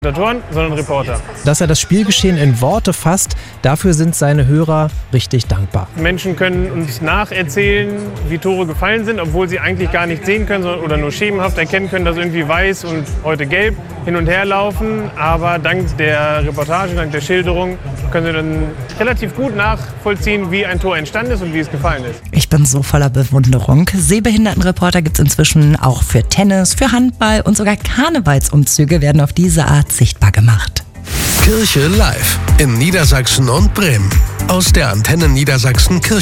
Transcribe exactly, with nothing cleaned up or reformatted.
Kommentatoren, sondern Reporter. Dass er das Spielgeschehen in Worte fasst, dafür sind seine Hörer richtig dankbar. Menschen können uns nacherzählen, wie Tore gefallen sind, obwohl sie eigentlich gar nicht sehen können oder nur schemenhaft erkennen können, dass irgendwie weiß und heute gelb hin und her laufen. Aber dank der Reportage, dank der Schilderung können sie dann relativ gut nachvollziehen, wie ein Tor entstanden ist und wie es gefallen ist. Ich bin so voller Bewunderung. Sehbehindertenreporter gibt es inzwischen auch für Tennis, für Handball und sogar Karnevalsumzüge werden auf diese Art sichtbar gemacht. Kirche live in Niedersachsen und Bremen. Aus der Antenne Niedersachsen Kirche.